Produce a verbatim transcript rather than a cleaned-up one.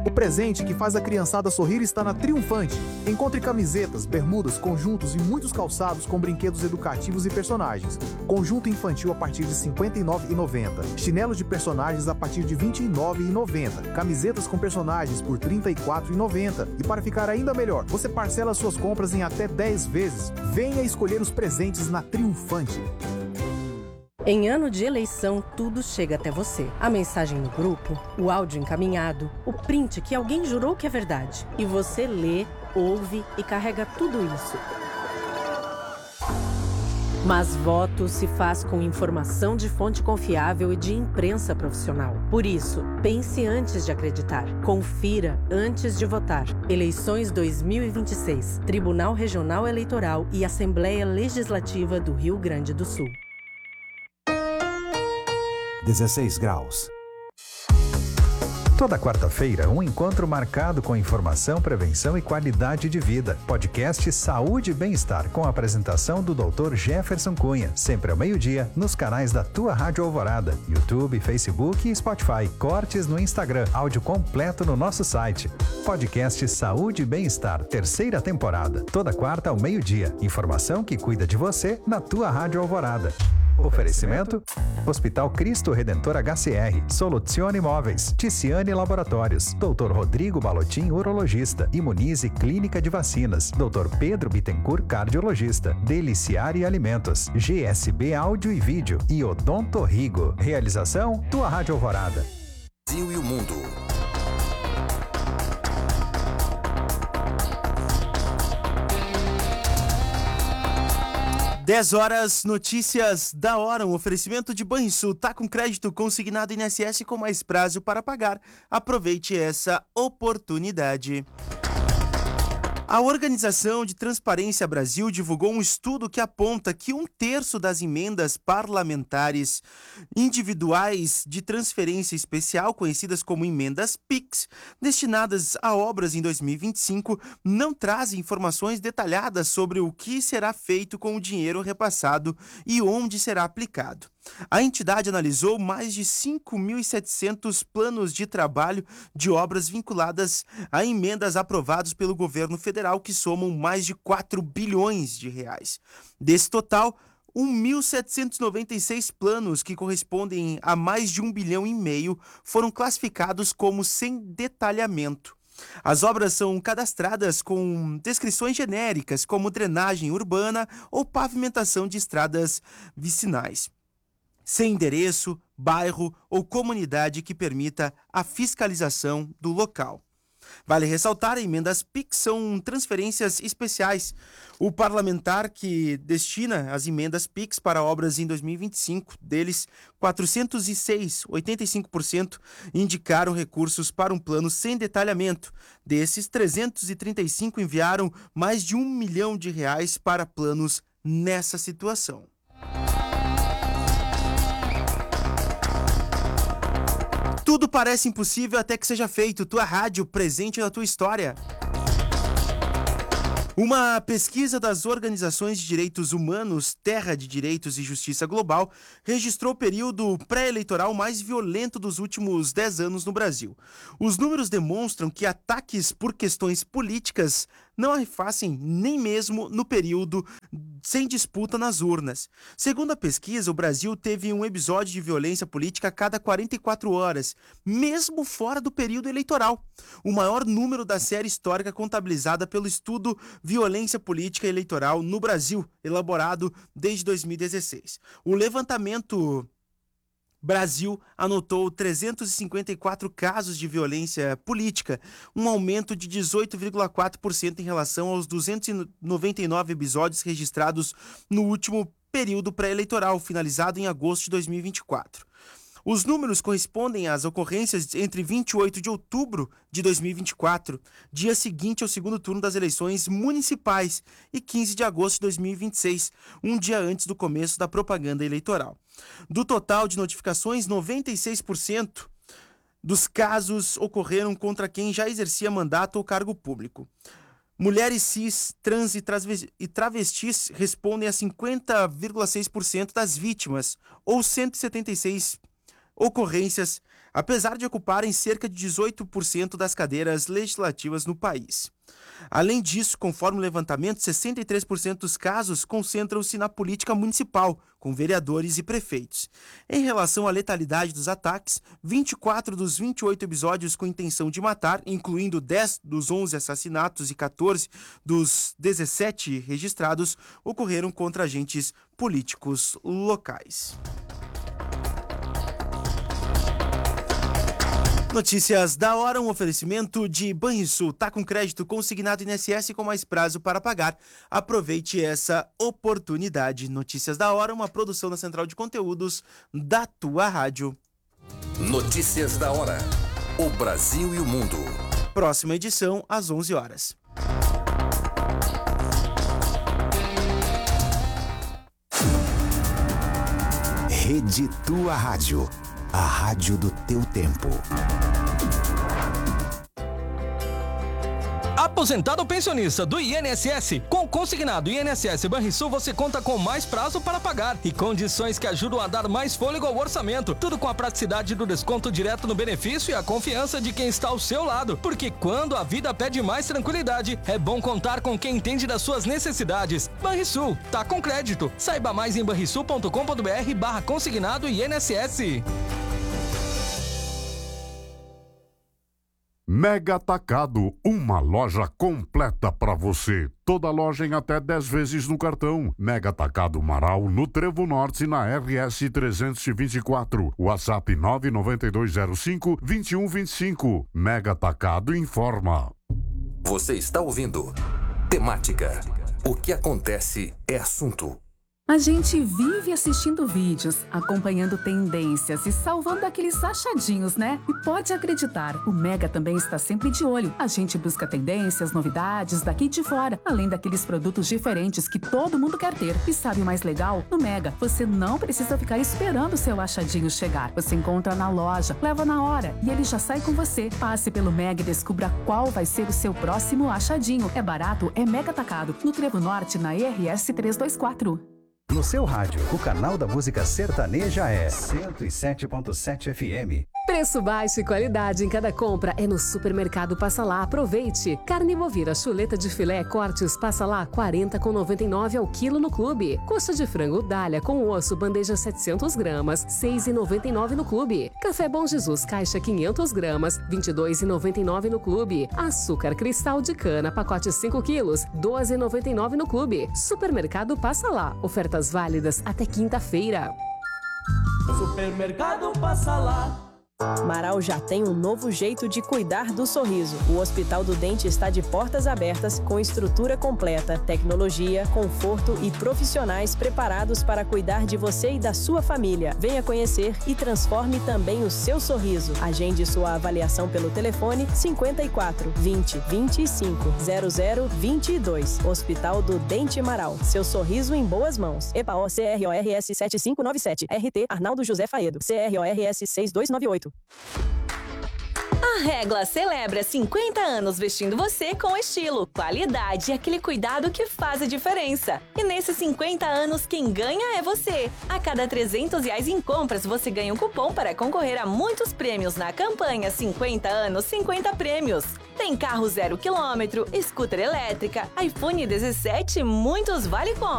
O presente que faz a criançada sorrir está na Triunfante. Encontre camisetas, bermudas, conjuntos e muitos calçados com brinquedos educativos e personagens. Conjunto infantil a partir de cinquenta e nove reais e noventa centavos. Chinelos de personagens a partir de vinte e nove reais e noventa centavos. Camisetas com personagens por trinta e quatro reais e noventa centavos. E para ficar ainda melhor, você parcela suas compras em até dez vezes. Venha escolher os presentes na Triunfante. Em ano de eleição, tudo chega até você. A mensagem no grupo, o áudio encaminhado, o print que alguém jurou que é verdade. E você lê, ouve e carrega tudo isso. Mas voto se faz com informação de fonte confiável e de imprensa profissional. Por isso, pense antes de acreditar. Confira antes de votar. Eleições dois mil e vinte e seis. Tribunal Regional Eleitoral e Assembleia Legislativa do Rio Grande do Sul. dezesseis graus. Toda quarta-feira, um encontro marcado com informação, prevenção e qualidade de vida. Podcast Saúde e Bem-Estar, com a apresentação do doutor Jefferson Cunha. Sempre ao meio-dia, nos canais da Tua Rádio Alvorada, YouTube, Facebook e Spotify. Cortes no Instagram, áudio completo no nosso site. Podcast Saúde e Bem-Estar, terceira temporada. Toda quarta ao meio-dia. Informação que cuida de você na Tua Rádio Alvorada. Oferecimento: Hospital Cristo Redentor H C R, Soluzione Imóveis, Ticiane Laboratórios, doutor Rodrigo Balotin, urologista, Imunize Clínica de Vacinas, doutor Pedro Bittencourt, cardiologista, Deliciare Alimentos, G S B Áudio e Vídeo e Odonto Rigo. Realização: Tua Rádio Alvorada. Brasil e o mundo. dez horas, notícias da hora, um oferecimento de Banrisul, tá com crédito consignado I N S S com mais prazo para pagar. Aproveite essa oportunidade. A Organização de Transparência Brasil divulgou um estudo que aponta que um terço das emendas parlamentares individuais de transferência especial, conhecidas como emendas PIX, destinadas a obras em dois mil e vinte e cinco, não trazem informações detalhadas sobre o que será feito com o dinheiro repassado e onde será aplicado. A entidade analisou mais de cinco mil e setecentos planos de trabalho de obras vinculadas a emendas aprovados pelo governo federal, que somam mais de quatro bilhões de reais. Desse total, mil setecentos e noventa e seis planos, que correspondem a mais de um bilhão e meio, foram classificados como sem detalhamento. As obras são cadastradas com descrições genéricas, como drenagem urbana ou pavimentação de estradas vicinais, sem endereço, bairro ou comunidade que permita a fiscalização do local. Vale ressaltar, emendas PIX são transferências especiais. O parlamentar que destina as emendas PIX para obras em dois mil e vinte e cinco, deles quatrocentos e seis, oitenta e cinco por cento, indicaram recursos para um plano sem detalhamento. Desses, trezentos e trinta e cinco enviaram mais de um milhão de reais para planos nessa situação. Tudo parece impossível até que seja feito. Tua rádio, presente na tua história. Uma pesquisa das organizações de direitos humanos, Terra de Direitos e Justiça Global, registrou o período pré-eleitoral mais violento dos últimos dez anos no Brasil. Os números demonstram que ataques por questões políticas não arrefacem nem mesmo no período sem disputa nas urnas. Segundo a pesquisa, o Brasil teve um episódio de violência política a cada quarenta e quatro horas, mesmo fora do período eleitoral. O maior número da série histórica contabilizada pelo estudo Violência Política Eleitoral no Brasil, elaborado desde dois mil e dezesseis. O levantamento Brasil anotou trezentos e cinquenta e quatro casos de violência política, um aumento de dezoito vírgula quatro por cento em relação aos duzentos e noventa e nove episódios registrados no último período pré-eleitoral, finalizado em agosto de dois mil e vinte e quatro. Os números correspondem às ocorrências entre vinte e oito de outubro de dois mil e vinte e quatro, dia seguinte ao segundo turno das eleições municipais, e quinze de agosto de dois mil e vinte e seis, um dia antes do começo da propaganda eleitoral. Do total de notificações, noventa e seis por cento dos casos ocorreram contra quem já exercia mandato ou cargo público. Mulheres cis, trans e travestis respondem a cinquenta vírgula seis por cento das vítimas, ou cento e setenta e seis ocorrências. apesar de ocuparem cerca de dezoito por cento das cadeiras legislativas no país. Além disso, conforme o levantamento, sessenta e três por cento dos casos concentram-se na política municipal, com vereadores e prefeitos. Em relação à letalidade dos ataques, vinte e quatro dos vinte e oito episódios com intenção de matar, incluindo dez dos onze assassinatos e quatorze dos dezessete registrados, ocorreram contra agentes políticos locais. Notícias da hora, um oferecimento de Banrisul. Tá com crédito consignado I N S S com mais prazo para pagar. Aproveite essa oportunidade. Notícias da hora, uma produção da Central de Conteúdos da tua rádio. Notícias da hora. O Brasil e o mundo. Próxima edição, às onze horas. Rede Tua Rádio. A rádio do teu tempo. Aposentado ou pensionista do I N S S, com o consignado I N S S Banrisul você conta com mais prazo para pagar e condições que ajudam a dar mais fôlego ao orçamento. Tudo com a praticidade do desconto direto no benefício e a confiança de quem está ao seu lado. Porque quando a vida pede mais tranquilidade, é bom contar com quem entende das suas necessidades. Banrisul, tá com crédito. Saiba mais em banrisul ponto com ponto br barra consignado I N S S. Mega Atacado, uma loja completa para você. Toda loja em até dez vezes no cartão. Mega Atacado Marau, no Trevo Norte, na R S trezentos e vinte e quatro. WhatsApp nove nove dois zero cinco, dois um dois cinco. Mega Atacado informa. Você está ouvindo Temática. O que acontece é assunto. A gente vive assistindo vídeos, acompanhando tendências e salvando aqueles achadinhos, né? E pode acreditar, o Mega também está sempre de olho. A gente busca tendências, novidades daqui e de fora, além daqueles produtos diferentes que todo mundo quer ter. E sabe o mais legal? No Mega, você não precisa ficar esperando o seu achadinho chegar. Você encontra na loja, leva na hora e ele já sai com você. Passe pelo Mega e descubra qual vai ser o seu próximo achadinho. É barato, é Mega Atacado, no Trevo Norte, na R S trezentos e vinte e quatro. No seu rádio, o canal da música sertaneja é cento e sete ponto sete F M. Preço baixo e qualidade em cada compra é no Supermercado Passa Lá. Aproveite! Carne bovina chuleta de filé cortes Passa Lá quarenta com noventa e nove ao quilo no Clube. Coxa de frango Dália com osso bandeja setecentos gramas seis e noventa e nove no Clube. Café Bom Jesus caixa quinhentas gramas vinte e dois e noventa e nove no Clube. Açúcar cristal de cana pacote cinco quilos doze e noventa e nove no Clube. Supermercado Passa Lá. Ofertas válidas até quinta-feira. Supermercado Passa Lá. Marau já tem um novo jeito de cuidar do sorriso. O Hospital do Dente está de portas abertas, com estrutura completa, tecnologia, conforto e profissionais preparados para cuidar de você e da sua família. Venha conhecer e transforme também o seu sorriso. Agende sua avaliação pelo telefone cinquenta e quatro, vinte, vinte e cinco, zero zero vinte e dois. Hospital do Dente Marau. Seu sorriso em boas mãos. E P A O C R O R S sete cinco nove sete. R T Arnaldo José Faedo. C R O R S seis dois nove oito. A Régua celebra cinquenta anos vestindo você com estilo, qualidade e aquele cuidado que faz a diferença. E nesses cinquenta anos, quem ganha é você. A cada trezentos reais em compras, você ganha um cupom para concorrer a muitos prêmios na campanha cinquenta anos, cinquenta prêmios. Tem carro zero quilômetro, scooter elétrica, iPhone dezessete e muitos vale-compras.